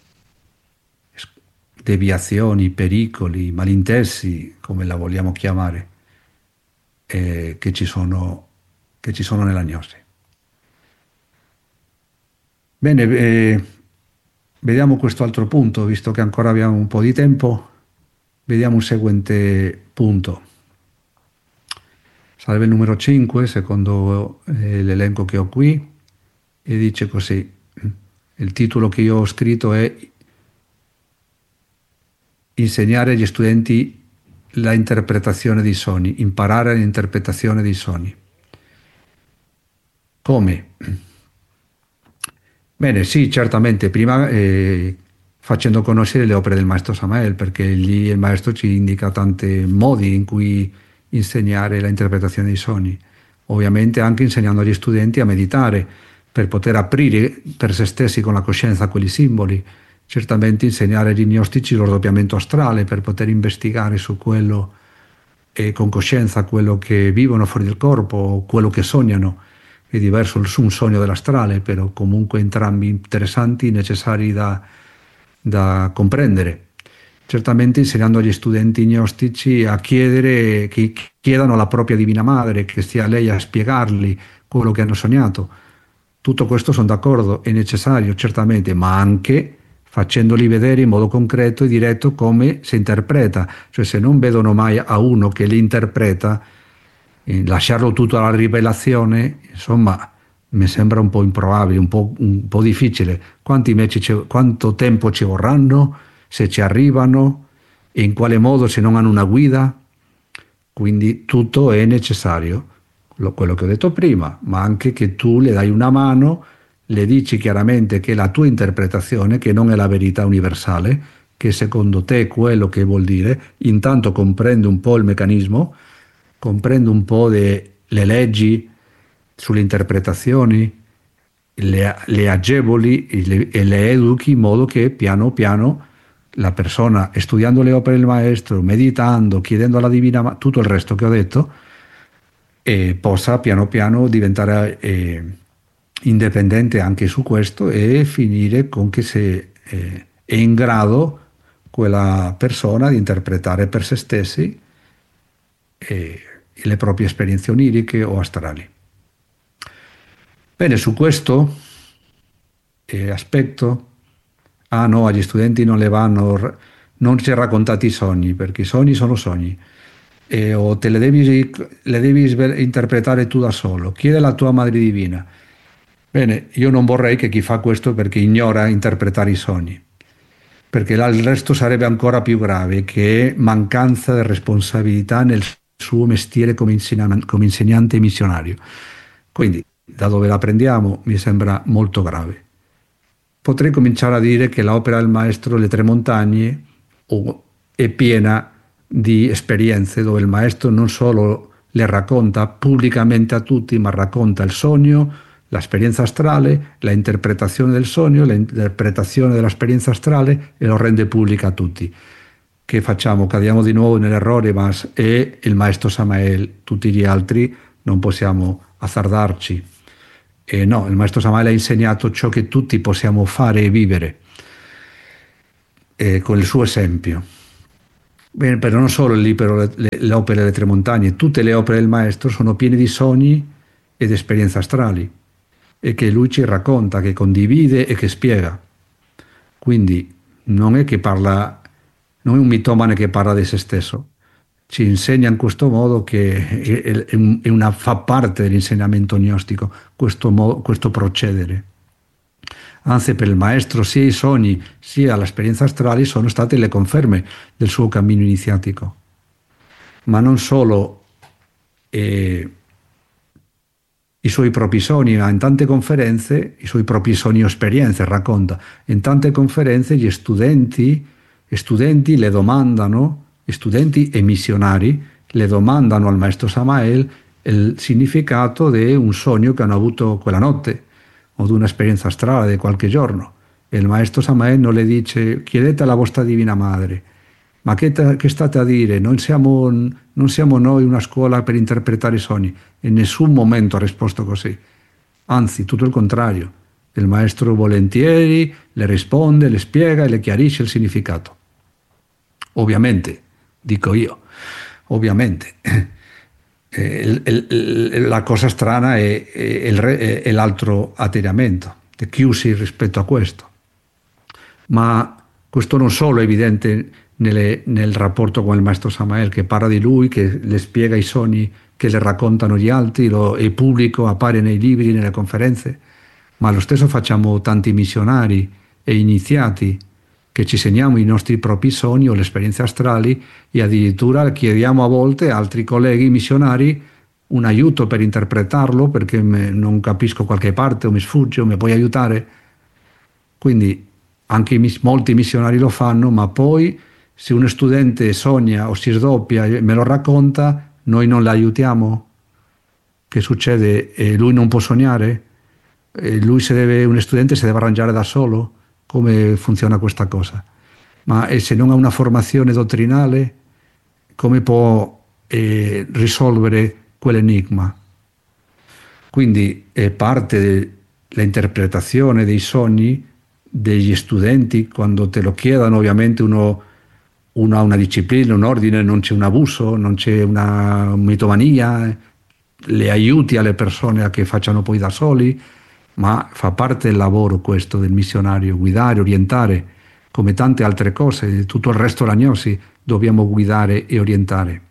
S1: deviazioni, pericoli, malintesi, come la vogliamo chiamare, eh, che ci sono, che ci sono nella gnosi. Bene, eh, vediamo questo altro punto, visto che ancora abbiamo un po' di tempo. Vediamo un seguente punto. Sarebbe il numero cinque, secondo eh, l'elenco che ho qui, e dice così. Il titolo che io ho scritto è Insegnare agli studenti la interpretazione dei sogni, imparare l'interpretazione dei sogni. Come? Bene, sì, certamente, prima eh, facendo conoscere le opere del maestro Samael, perché lì il maestro ci indica tanti modi in cui insegnare la interpretazione dei sogni, ovviamente anche insegnando agli studenti a meditare per poter aprire per se stessi con la coscienza quegli simboli, certamente insegnare agli gnostici lo doppiamento astrale per poter investigare su quello e con coscienza quello che vivono fuori del corpo o quello che sognano. È diverso un sogno dell'astrale, però comunque entrambi interessanti, necessari da, da comprendere. Certamente insegnando agli studenti gnostici a chiedere, che chiedano alla propria Divina Madre, che sia lei a spiegargli quello che hanno sognato. Tutto questo sono d'accordo, è necessario certamente, ma anche facendoli vedere in modo concreto e diretto come si interpreta. Cioè se non vedono mai a uno che li interpreta, eh, lasciarlo tutto alla rivelazione, insomma, mi sembra un po' improbabile, un po', un po' difficile. Quanti mesi ci, quanto tempo ci vorranno? Se ci arrivano, e in quale modo se non hanno una guida. Quindi tutto è necessario, quello che ho detto prima, ma anche che tu le dai una mano, le dici chiaramente che è la tua interpretazione, che non è la verità universale, che secondo te è quello che vuol dire, intanto comprende un po' il meccanismo, comprende un po' le leggi sulle interpretazioni, le, le agevoli e le, e le educhi in modo che piano piano la persona, studiando le opere del maestro, meditando, chiedendo alla Divina Madre, tutto il resto che ho detto, eh, possa piano piano diventare eh, indipendente anche su questo e finire con che se eh, è in grado quella persona di interpretare per se stessi eh, le proprie esperienze oniriche o astrali. Bene, su questo eh, aspetto. Ah no, agli studenti non le vanno, non ci raccontati i sogni, perché i sogni sono sogni, e, o te le devi, le devi interpretare tu da solo, chiede alla tua Madre Divina. Bene, io non vorrei che chi fa questo perché ignora interpretare i sogni, perché il resto sarebbe ancora più grave, che è mancanza di responsabilità nel suo mestiere come insegnante, come insegnante e missionario. Quindi, da dove la prendiamo, mi sembra molto grave. Potrei cominciare a dire che l'opera del maestro Le Tre Montagne è piena di esperienze dove il maestro non solo le racconta pubblicamente a tutti, ma racconta il sogno, l'esperienza astrale, la interpretazione del sogno, l'interpretazione dell'esperienza astrale, e lo rende pubblica a tutti. Che facciamo? Cadiamo di nuovo nell'errore, ma è il maestro Samael, tutti gli altri non possiamo azzardarci. E no, il maestro Samael ha insegnato ciò che tutti possiamo fare e vivere. eh, con il suo esempio. Bene, però non solo il libro, le, le, le opere delle Tre Montagne, tutte le opere del maestro sono piene di sogni ed esperienze astrali e che lui ci racconta, che condivide e che spiega. Quindi non è che parla, non è un mitomane che parla di se stesso, ci insegna in questo modo che è, è un- è una, fa parte dell'insegnamento gnostico questo, mo- questo procedere. Anzi, per il maestro sia i sogni sia l'esperienza astrale sono state le conferme del suo cammino iniziatico. Ma non solo eh, i suoi propri sogni, ma in tante conferenze, i suoi propri sogni o esperienze, racconta. In tante conferenze gli studenti, gli studenti le domandano, gli studenti e missionari le domandano al maestro Samael il significato di un sogno che hanno avuto quella notte o di un'esperienza astrale di qualche giorno. E il maestro Samael non le dice: chiedete alla vostra divina madre. Ma che, che state a dire? Non siamo, non siamo noi una scuola per interpretare i sogni. In nessun momento ha risposto così. Anzi, tutto il contrario. Il maestro volentieri le risponde, le spiega e le chiarisce il significato. Ovviamente, dico io, ovviamente. Eh, il- il- la cosa strana è, è il re- è l'altro atteggiamento, di chiusi rispetto a questo. Ma questo non solo è evidente nelle- nel rapporto con il maestro Samael, che parla di lui, che le spiega i sogni che le raccontano gli altri, lo, è pubblico, appare nei libri, nelle conferenze, ma lo stesso facciamo tanti missionari e iniziati che ci segniamo i nostri propri sogni o le esperienze astrali e addirittura chiediamo a volte a altri colleghi missionari un aiuto per interpretarlo perché me- non capisco qualche parte o mi sfugge o mi puoi aiutare. Quindi anche i mis- molti missionari lo fanno, ma poi se uno studente sogna o si sdoppia e me lo racconta, noi non l'aiutiamo. Che succede? E lui non può sognare? E lui si deve, un studente si deve arrangiare da solo? Come funziona questa cosa? Ma e se non ha una formazione dottrinale, come può eh, risolvere quell'enigma? Quindi è parte dell'interpretazione dei sogni degli studenti, quando te lo chiedono, ovviamente uno, uno ha una disciplina, un ordine, non c'è un abuso, non c'è una mitomania, le aiuti alle persone a che facciano poi da soli, ma fa parte del lavoro questo del missionario, guidare, orientare, come tante altre cose, tutto il resto della gnosi dobbiamo guidare e orientare.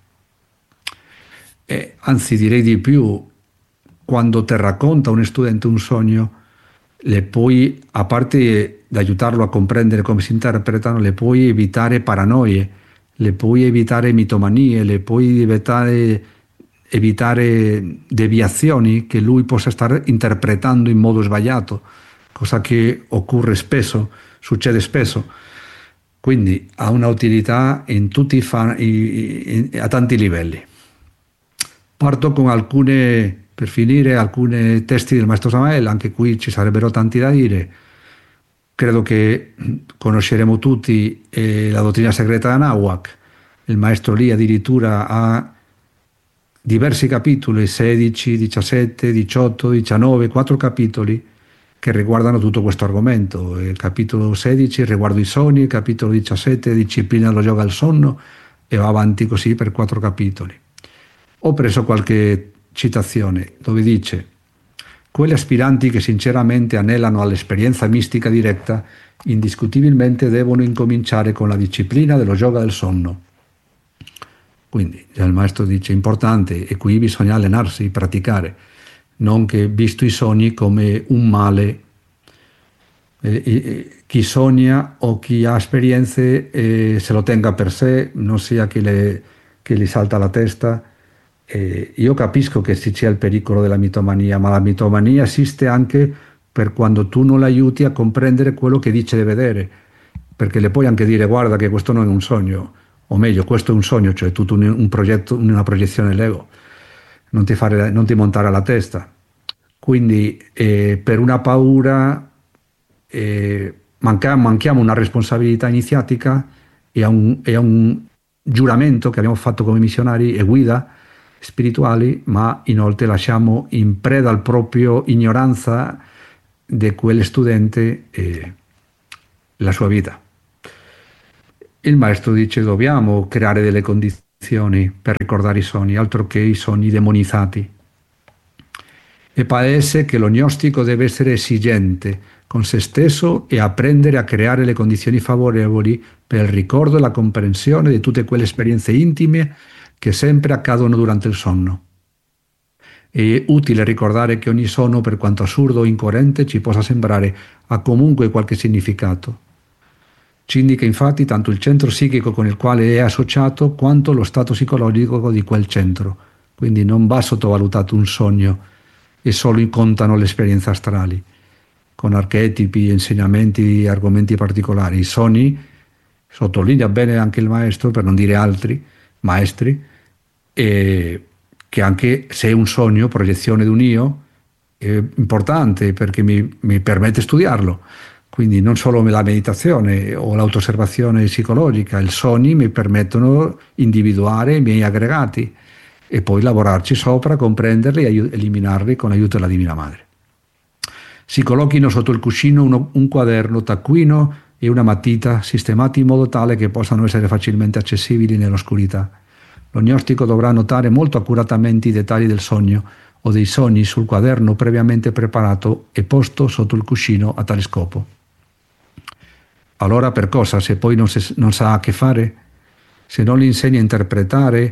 S1: E, anzi, direi di più, quando ti racconta un studente un sogno, le puoi, a parte di aiutarlo a comprendere come si interpretano, le puoi evitare paranoie, le puoi evitare mitomanie, le puoi evitare, evitare deviazioni che lui possa stare interpretando in modo sbagliato, cosa che occorre spesso, succede spesso. Quindi ha una utilità in tutti i fa- i- i- a tanti livelli. Parto con alcune, per finire, alcuni testi del maestro Samael, anche qui ci sarebbero tanti da dire. Credo che conosceremo tutti eh, la dottrina segreta di Anahuac. Il maestro lì addirittura ha diversi capitoli, sedici, diciassette, diciotto, diciannove, quattro capitoli che riguardano tutto questo argomento. Il capitolo sedici riguarda i sogni, il capitolo diciassette disciplina lo yoga al sonno e va avanti così per quattro capitoli. Ho preso qualche citazione dove dice: quelli aspiranti che sinceramente anelano all'esperienza mistica diretta indiscutibilmente devono incominciare con la disciplina dello yoga del sonno. Quindi già il maestro dice: importante, e qui bisogna allenarsi, praticare, non che visto i sogni come un male. Eh, eh, chi sogna o chi ha esperienze eh, se lo tenga per sé, non sia che, le, che gli salta la testa. Eh, io capisco che ci sia il pericolo della mitomania, ma la mitomania esiste anche per quando tu non l'aiuti a comprendere quello che dice di vedere, perché le puoi anche dire: guarda che questo non è un sogno, o meglio, questo è un sogno, cioè tutto un, un progetto, una proiezione dell'ego, non ti, fare, non ti montare la testa. Quindi eh, per una paura eh, manca, manchiamo una responsabilità iniziatica e a, un, e a un giuramento che abbiamo fatto come missionari e guida spirituali, ma inoltre lasciamo in preda al proprio ignoranza di quel studente eh, la sua vita. Il maestro dice dobbiamo creare delle condizioni per ricordare i sogni, altro che i sogni demonizzati. E parece che lo gnostico deve essere esigente con se stesso e apprendere a creare le condizioni favorevoli per il ricordo e la comprensione di tutte quelle esperienze intime che sempre accadono durante il sonno. È utile ricordare che ogni sonno, per quanto assurdo o incoerente ci possa sembrare, ha comunque qualche significato. Ci indica infatti tanto il centro psichico con il quale è associato quanto lo stato psicologico di quel centro. Quindi non va sottovalutato un sogno e solo contano le esperienze astrali, con archetipi, insegnamenti, argomenti particolari. I sogni, sottolinea bene anche il maestro, per non dire altri maestri, e che anche se è un sogno, proiezione di un io, è importante perché mi, mi permette di studiarlo. Quindi non solo la meditazione o l'autosservazione psicologica, i sogni mi permettono di individuare i miei aggregati e poi lavorarci sopra, comprenderli e eliminarli con l'aiuto della Divina Madre. Si collochino sotto il cuscino uno, un quaderno, taccuino e una matita sistemati in modo tale che possano essere facilmente accessibili nell'oscurità. Lo gnostico dovrà notare molto accuratamente i dettagli del sogno o dei sogni sul quaderno previamente preparato e posto sotto il cuscino a tale scopo. Allora per cosa, se poi non, si, non sa a che fare? Se non gli insegna a interpretare,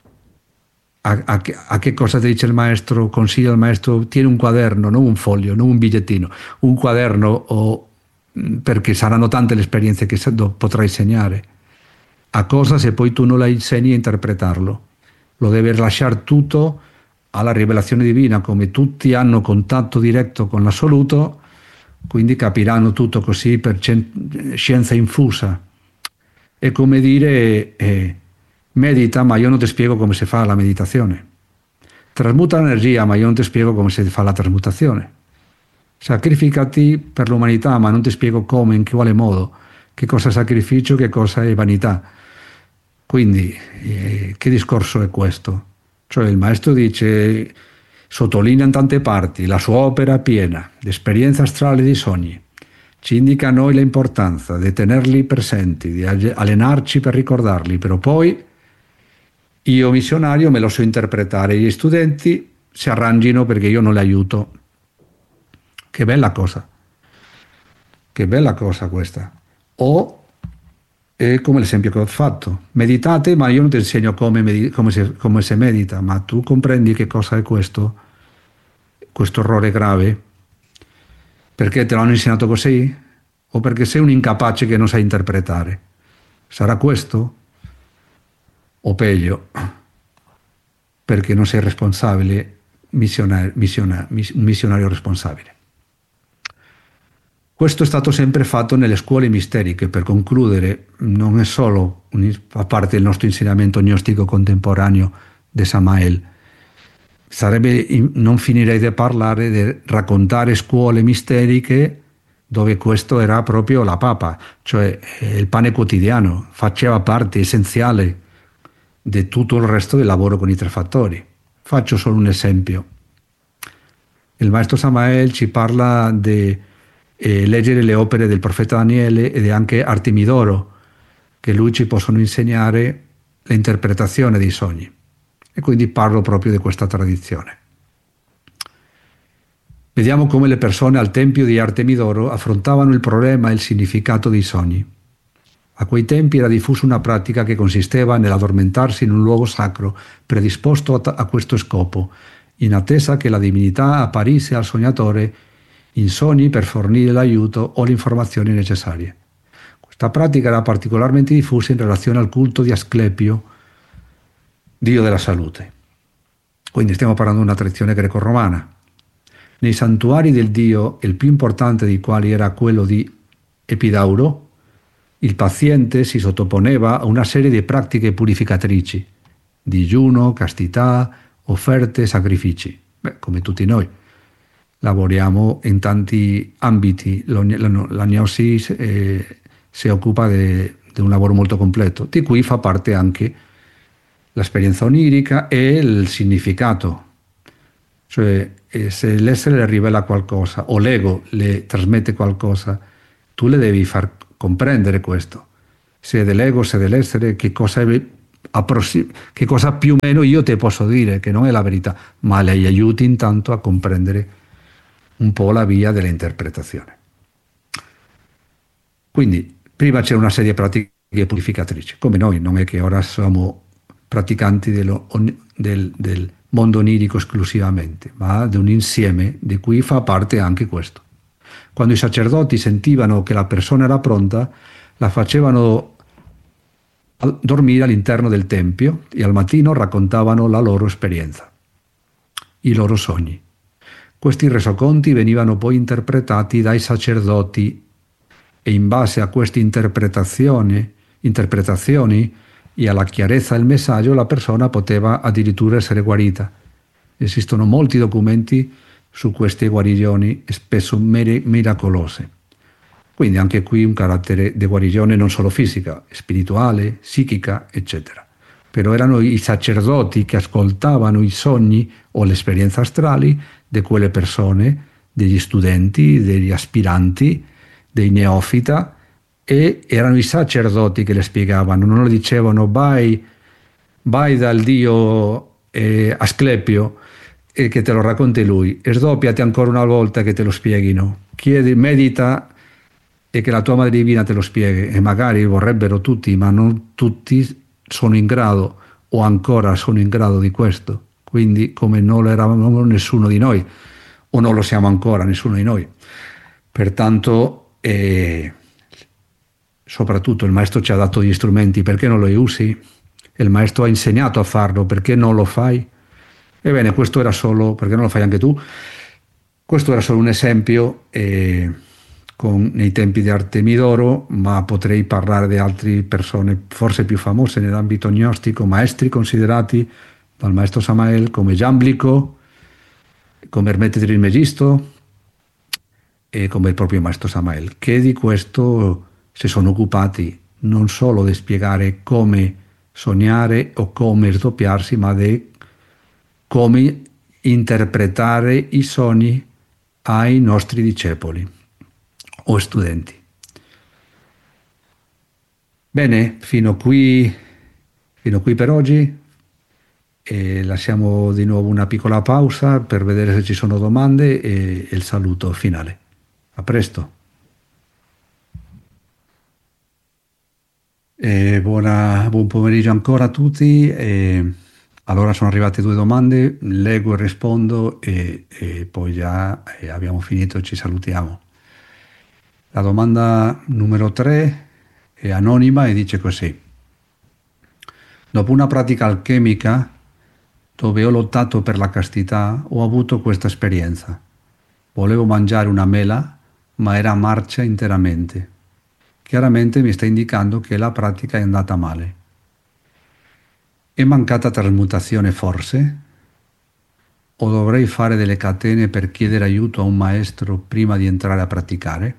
S1: a, a, a che cosa ti dice il maestro? Consiglia il maestro, tieni un quaderno, non un foglio, non un bigliettino, un quaderno, o, perché saranno tante le esperienze che potrai segnare. A cosa se poi tu non la insegni a interpretarlo? Lo devi lasciare tutto alla rivelazione divina, come tutti hanno contatto diretto con l'assoluto, quindi capiranno tutto così per scienza infusa. È come dire, eh, medita, ma io non ti spiego come si fa la meditazione. Trasmuta l'energia, ma io non ti spiego come si fa la trasmutazione. Sacrificati per l'umanità, ma non ti spiego come, in quale modo, che cosa è sacrificio, che cosa è vanità. Quindi, eh, che discorso è questo? Cioè il maestro dice, sottolinea in tante parti la sua opera piena di esperienze astrali e di sogni. Ci indica a noi l'importanza di tenerli presenti, di allenarci per ricordarli, però poi io missionario me lo so interpretare, gli studenti si arrangino perché io non li aiuto. Che bella cosa, che bella cosa questa. O è come l'esempio che ho fatto, meditate, ma io non ti insegno come, med- come, si, come si medita, ma tu comprendi che cosa è questo, questo errore grave? Perché te l'hanno insegnato così? O perché sei un incapace che non sai interpretare? Sarà questo? O peggio, perché non sei responsabile, missionario, missionario, un missionario responsabile. Questo è stato sempre fatto nelle scuole misteriche. Per concludere, non è solo, a parte il nostro insegnamento gnostico contemporaneo di Samael, sarebbe, non finirei di parlare di raccontare scuole misteriche dove questo era proprio la papa, cioè il pane quotidiano, faceva parte essenziale di tutto il resto del lavoro con i tre fattori. Faccio solo un esempio. Il maestro Samael ci parla di eh, leggere le opere del profeta Daniele ed anche Artemidoro, che lui ci possono insegnare l'interpretazione dei sogni. E quindi parlo proprio di questa tradizione. Vediamo come le persone al tempio di Artemidoro affrontavano il problema e il significato dei sogni. A quei tempi era diffusa una pratica che consisteva nell'addormentarsi in un luogo sacro predisposto a, a questo scopo, in attesa che la divinità apparisse al sognatore in sogni per fornire l'aiuto o le informazioni necessarie. Questa pratica era particolarmente diffusa in relazione al culto di Asclepio, dio della salute. Quindi stiamo parlando di una tradizione greco-romana. Nei santuari del dio, il più importante dei quali era quello di Epidauro, il paziente si sottoponeva a una serie di pratiche purificatrici, digiuno, castità, offerte, sacrifici. Beh, come tutti noi. Lavoriamo in tanti ambiti, la gnosi eh, si occupa di un lavoro molto completo, di cui fa parte anche l'esperienza onirica e il significato. Cioè, eh, se l'essere le rivela qualcosa o l'ego le trasmette qualcosa, tu le devi far comprendere questo. se è dell'ego, se è dell'essere, che cosa, è, che cosa più o meno io ti posso dire, che non è la verità, ma le aiuti intanto a comprendere un po' la via dell'interpretazione. Quindi prima c'era una serie di pratiche purificatrici, come noi, non è che ora siamo praticanti dello, del, del mondo onirico esclusivamente, ma di un insieme di cui fa parte anche questo. Quando i sacerdoti sentivano che la persona era pronta, la facevano dormire all'interno del tempio e al mattino raccontavano la loro esperienza, i loro sogni. Questi resoconti venivano poi interpretati dai sacerdoti e in base a queste interpretazioni, interpretazioni e alla chiarezza del messaggio la persona poteva addirittura essere guarita. Esistono molti documenti su queste guarigioni, spesso miracolose. Quindi anche qui un carattere di guarigione non solo fisica, spirituale, psichica, eccetera. Però erano i sacerdoti che ascoltavano i sogni o le esperienze astrali di quelle persone, degli studenti, degli aspiranti, dei neofita, e erano i sacerdoti che le spiegavano, non lo dicevano vai, vai dal dio eh, Asclepio e che te lo racconti lui, e sdoppiati ancora una volta che te lo spieghino, chiedi, medita e che la tua madre divina te lo spieghi, e magari vorrebbero tutti, ma non tutti sono in grado o ancora sono in grado di questo, quindi come non lo eravamo nessuno di noi o non lo siamo ancora nessuno di noi. Pertanto eh, soprattutto il maestro ci ha dato gli strumenti, perché non li usi? Il maestro ha insegnato a farlo, perché non lo fai? Ebbene, questo era solo, perché non lo fai anche tu? Questo era solo un esempio eh, con, nei tempi di Artemidoro, ma potrei parlare di altre persone forse più famose nell'ambito gnostico, maestri considerati dal maestro Samael come Giamblico, come Ermete Trismegisto e come il proprio maestro Samael, che di questo si sono occupati non solo di spiegare come sognare o come sdoppiarsi, ma di come interpretare i sogni ai nostri discepoli o studenti. Bene, fino qui, fino qui per oggi. E lasciamo di nuovo una piccola pausa per vedere se ci sono domande e il saluto finale. A presto. E buona, buon pomeriggio ancora a tutti. E allora sono arrivate due domande, leggo e rispondo e, e poi già abbiamo finito, ci salutiamo. La domanda numero tre è anonima e dice così: dopo una pratica alchemica dove ho lottato per la castità, ho avuto questa esperienza. Volevo mangiare una mela, ma era marcia interamente. Chiaramente mi sta indicando che la pratica è andata male. È mancata trasmutazione forse? O dovrei fare delle catene per chiedere aiuto a un maestro prima di entrare a praticare?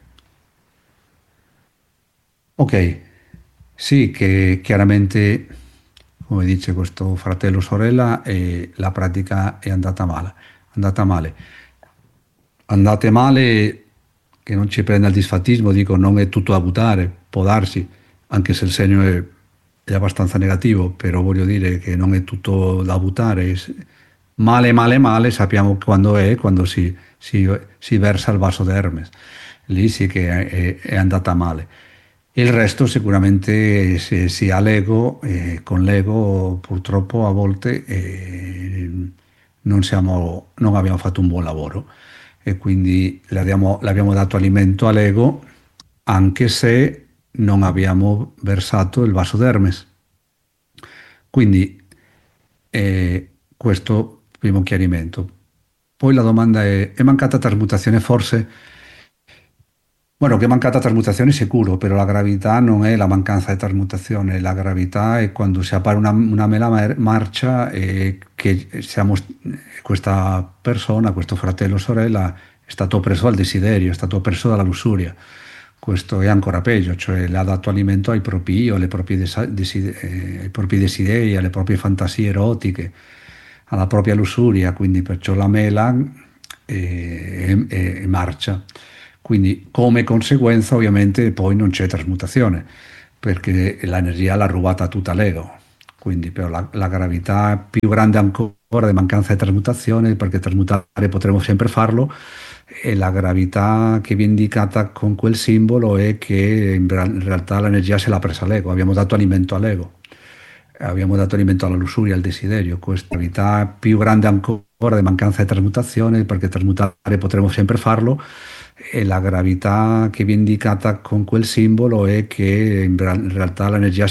S1: Ok, sì, che chiaramente, come dice questo fratello o sorella, eh, la pratica è andata male. Andata male. Andate male, che non ci prenda il disfattismo, dico, non è tutto da buttare, può darsi, anche se il segno è, è abbastanza negativo, però voglio dire che non è tutto da buttare. Male, male, male, sappiamo quando è, quando si, si, si versa il vaso d'Hermes. Lì sì che è, è andata male. Il resto sicuramente si, si ha l'ego, e con l'ego purtroppo a volte eh, non, siamo, non abbiamo fatto un buon lavoro e quindi le abbiamo, le abbiamo dato alimento all'ego anche se non abbiamo versato il vaso d'Hermes. Quindi eh, questo primo chiarimento. Poi la domanda è: è mancata trasmutazione forse? Bueno, che mancata trasmutazione sicuro, però la gravità non è la mancanza di trasmutazione, la gravità è quando si appare una, una mela marcia e che siamo, questa persona, questo fratello o sorella è stato preso dal desiderio, è stato preso dalla lussuria. Questo è ancora peggio, cioè le ha dato alimento ai propri io, alle proprie desa- desi- eh, ai propri desideri, alle proprie fantasie erotiche, alla propria lussuria, quindi perciò la mela è, è, è marcia. Quindi come conseguenza ovviamente poi non c'è trasmutazione, perché l'energia l'ha rubata tutta l'ego. Quindi però la, la gravità più grande ancora di mancanza di trasmutazione, perché trasmutare potremo sempre farlo, e la gravità che viene indicata con quel simbolo è che in, real- in realtà l'energia se l'ha presa l'ego, abbiamo dato alimento all'ego, abbiamo dato alimento alla lussuria, al desiderio. Questa gravità più grande ancora di mancanza di trasmutazione, perché trasmutare potremo sempre farlo, e la gravità che viene indicata con quel simbolo è che in, real- in realtà l'energia